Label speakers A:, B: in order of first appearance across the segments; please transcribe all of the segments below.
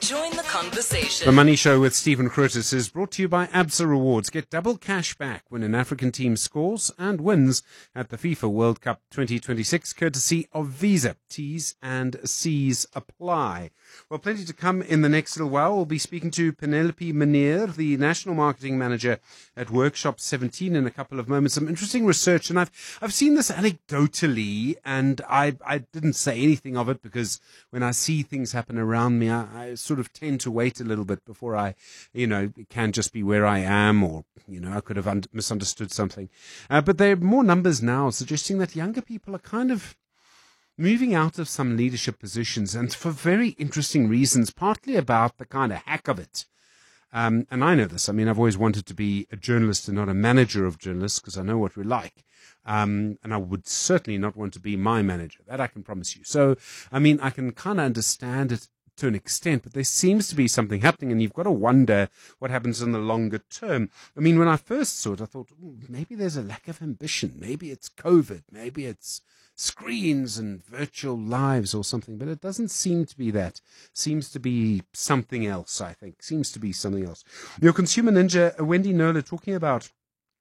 A: Join the conversation.
B: The Money Show with Stephen Curtis is brought to you by ABSA Rewards. Get double cash back when an African team scores and wins at the FIFA World Cup 2026, courtesy of Visa. T's and C's apply. Well, plenty to come in the next little while. We'll be speaking to Penelope Meneer, the National Marketing Manager at Workshop 17, in a couple of moments. Some interesting research, and I've seen this anecdotally, and I didn't say anything of it because when I see things happen around me, I sort of tend to wait a little bit before I, it can just be where I am, or, I could have misunderstood something. But there are more numbers now suggesting that younger people are kind of moving out of some leadership positions, and for very interesting reasons, partly about the kind of hack of it. And I know this. I've always wanted to be a journalist and not a manager of journalists, because I know what we're like. And I would certainly not want to be my manager. That I can promise you. So, I can kind of understand it to an extent, but there seems to be something happening, and you've got to wonder what happens in the longer term. When I first saw it, I thought, maybe there's a lack of ambition. Maybe it's COVID. Maybe it's screens and virtual lives or something, but it doesn't seem to be that. Seems to be something else, I think. Seems to be something else. Your consumer ninja, Wendy Knowler, talking about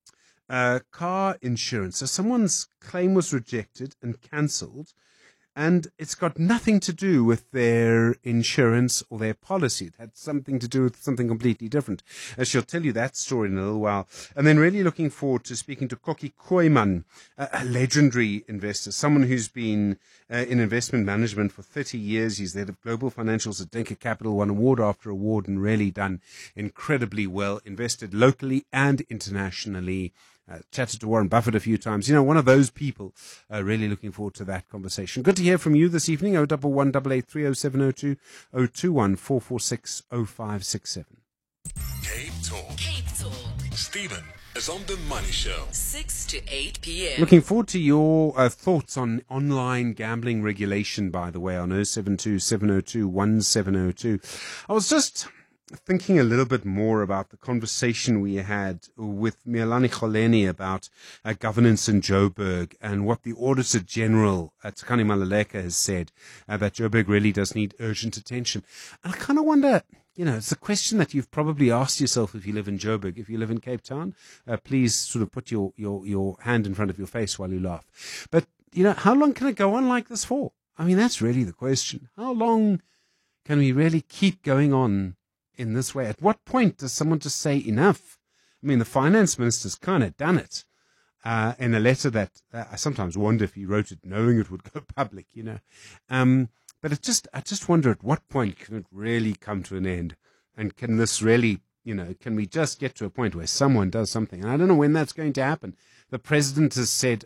B: car insurance. So someone's claim was rejected and cancelled, and it's got nothing to do with their insurance or their policy. It had something to do with something completely different. She'll tell you that story in a little while. And then really looking forward to speaking to Koki Koiman, a legendary investor, someone who's been in investment management for 30 years. He's the head of global financials at Denker Capital, won award after award, and really done incredibly well, invested locally and internationally. Chatted to Warren Buffett a few times. One of those people. Really looking forward to that conversation. Good to hear from you this evening. 011 8830702 021 446 0567.
C: Cape Talk.
A: Cape Talk.
C: Stephen is on the Money Show.
A: 6 to 8 p.m.
B: Looking forward to your thoughts on online gambling regulation, by the way, on 072 702 1702. I was just thinking a little bit more about the conversation we had with Mialani Kholeni about governance in Joburg, and what the Auditor General, Tsakani Maluleka, has said, that Joburg really does need urgent attention. And I kind of wonder, it's a question that you've probably asked yourself if you live in Joburg. If you live in Cape Town, please sort of put your hand in front of your face while you laugh. But, how long can it go on like this for? That's really the question. How long can we really keep going on in this way? At what point does someone just say enough? The finance minister's kind of done it in a letter that I sometimes wonder if he wrote it knowing it would go public, But I just wonder, at what point can it really come to an end? And can this really, can we just get to a point where someone does something? And I don't know when that's going to happen. The president has said,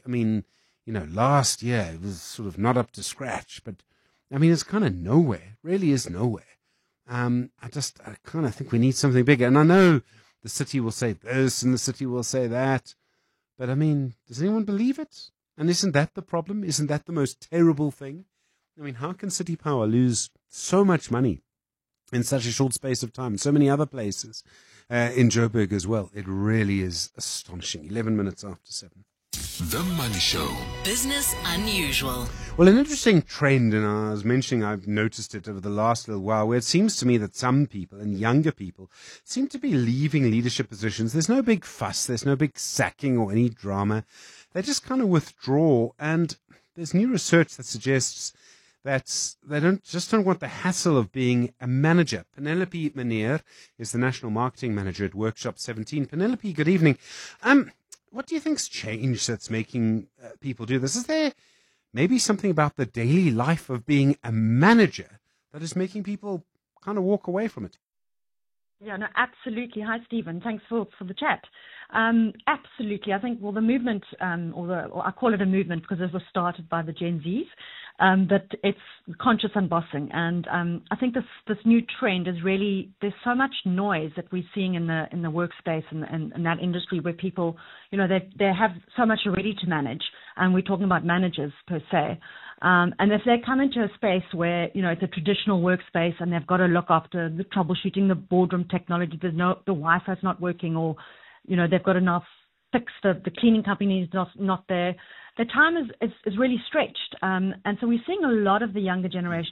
B: last year it was sort of not up to scratch, but it's kind of nowhere, really is nowhere. I kind of think we need something bigger. And I know the city will say this and the city will say that, but does anyone believe it? And isn't that the problem? Isn't that the most terrible thing? How can City Power lose so much money in such a short space of time? So many other places, in Joburg as well. It really is astonishing. 11 minutes after 7.
C: The Money Show.
A: Business Unusual.
B: Well, an interesting trend, and I was mentioning I've noticed it over the last little while, where it seems to me that some people, and younger people, seem to be leaving leadership positions. There's no big fuss, there's no big sacking or any drama. They just kind of withdraw, and there's new research that suggests that they don't want the hassle of being a manager. Penelope Meneer is the National Marketing Manager at Workshop 17. Penelope, good evening. What do you think's changed that's making people do this? Is there maybe something about the daily life of being a manager that is making people kind of walk away from it?
D: Yeah, no, absolutely. Hi, Stephen. Thanks for the chat. Absolutely. I think, the movement, or I call it a movement because it was started by the Gen Zs, but it's conscious unbossing. And I think this new trend is really, there's so much noise that we're seeing in the workspace and in that industry where people, they have so much already to manage. And we're talking about managers per se. And if they come into a space where, it's a traditional workspace and they've got to look after the troubleshooting, the boardroom technology, the Wi-Fi's not working, or, they've got to now fix the cleaning company is not there. The time is really stretched. And so we're seeing a lot of the younger generation